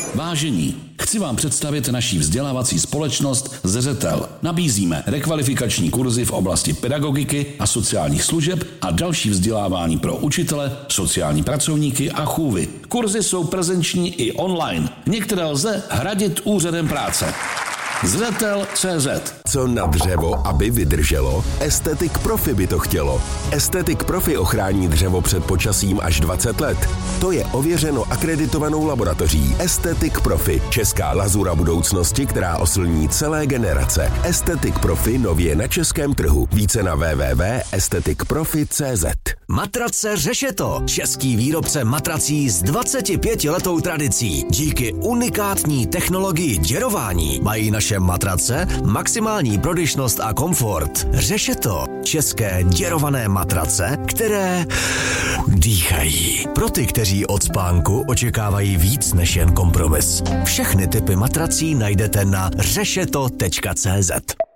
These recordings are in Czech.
Vážení, chci vám představit naší vzdělávací společnost Zřetel. Nabízíme rekvalifikační kurzy v oblasti pedagogiky a sociálních služeb a další vzdělávání pro učitele, sociální pracovníky a chůvy. Kurzy jsou prezenční i online. Některé lze hradit úřadem práce. Zřetel.cz. Co na dřevo, aby vydrželo? Estetik Profi by to chtělo. Estetik Profi ochrání dřevo před počasím až 20 let. To je ověřeno akreditovanou laboratoří Estetik Profi. Česká lazura budoucnosti, která oslní celé generace. Estetik Profi nově na českém trhu. Více na www.estetikprofi.cz. Matrace Řešeto. Český výrobce matrací s 25letou tradicí. Díky unikátní technologii děrování mají naše matrace maximální prodyšnost a komfort. Řešeto. České děrované matrace, které dýchají. Pro ty, kteří od spánku očekávají víc než jen kompromis. Všechny typy matrací najdete na řešeto.cz.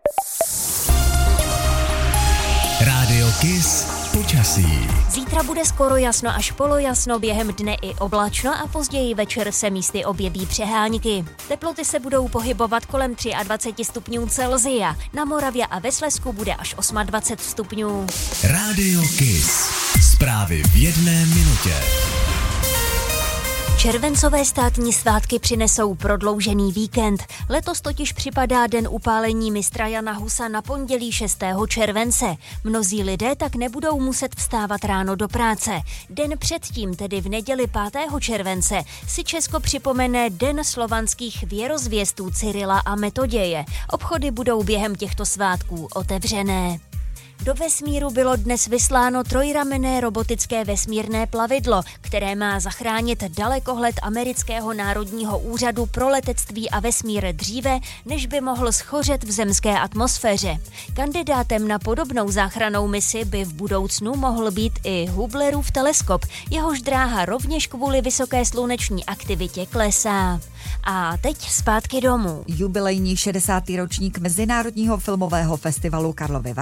Rádio Kiss počasí. Zítra bude skoro jasno až polojasno, během dne i oblačno a později večer se místy objeví přehánky. Teploty se budou pohybovat kolem 23 stupňů Celsia. Na Moravě a ve Slezsku bude až 28 stupňů. Rádio Kiss. Zprávy v 1 minutě. Červencové státní svátky přinesou prodloužený víkend. Letos totiž připadá den upálení mistra Jana Husa na pondělí 6. července. Mnozí lidé tak nebudou muset vstávat ráno do práce. Den předtím, tedy v neděli 5. července, si Česko připomene Den slovanských věrozvěstů Cyrila a Metoděje. Obchody budou během těchto svátků otevřené. Do vesmíru bylo dnes vysláno trojramenné robotické vesmírné plavidlo, které má zachránit dalekohled amerického národního úřadu pro letectví a vesmír dříve, než by mohl schořet v zemské atmosféře. Kandidátem na podobnou záchrannou misi by v budoucnu mohl být i Hubblerův teleskop, jehož dráha rovněž kvůli vysoké sluneční aktivitě klesá. A teď zpátky domů. Jubilejní 60. ročník Mezinárodního filmového festivalu Karlovy Vary